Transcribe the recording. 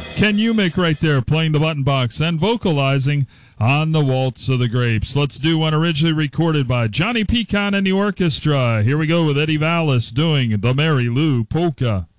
Ken Umick right there playing the button box and vocalizing on the Waltz of the Grapes. Let's do one originally recorded by Johnny Pecon and the orchestra. Here we go with Eddie Vallis doing the Mary Lou Polka.